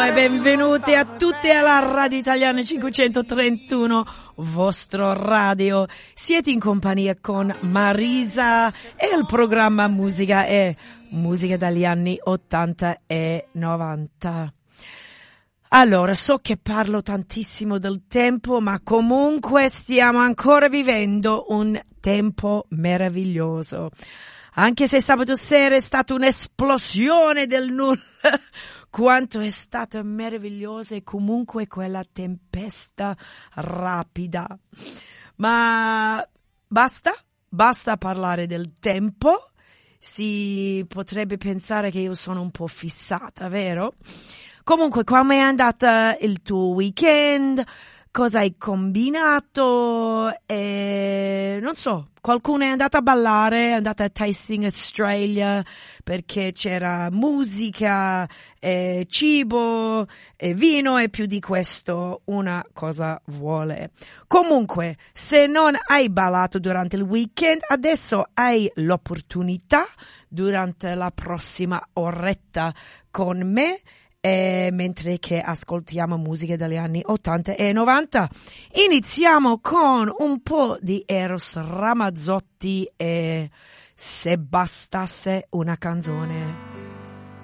Buongiorno e benvenuti a tutti alla Radio Italiana 531, vostro radio. Siete in compagnia con Marisa e il programma Musica è musica dagli anni 80 e 90. Allora, so che parlo tantissimo del tempo, ma comunque stiamo ancora vivendo un tempo meraviglioso. Anche se sabato sera è stata un'esplosione del nulla, quanto è stato meraviglioso e comunque quella tempesta rapida. Ma basta parlare del tempo. Si potrebbe pensare che io sono un po' fissata, vero? Comunque, come è andata il tuo weekend? Cosa hai combinato? Non so, qualcuno è andato a ballare, è andato a Tasting Australia perché c'era musica, cibo, vino e più di questo una cosa vuole. Comunque, se non hai ballato durante il weekend, adesso hai l'opportunità durante la prossima oretta con me. Mentre che ascoltiamo musiche dagli anni 80 e 90, iniziamo con un po' di Eros Ramazzotti e Se bastasse una canzone.